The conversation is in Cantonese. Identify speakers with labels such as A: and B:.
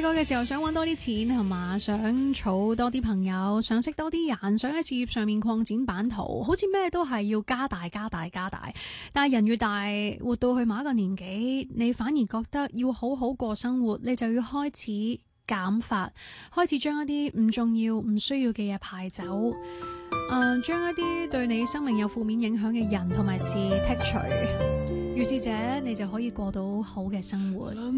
A: 個嘅時候想揾多啲錢係嘛，想儲多啲朋友，想識多啲人，想喺事業上面擴展版圖，好似咩都係要加大。但係人越大，活到去某一個年紀，你反而覺得要好好過生活，你就要開始減法，開始將一啲唔重要、唔需要嘅嘢排走，將一啲對你生命有負面影響嘅人同埋事剔除，如是者你就可以過到好嘅生活。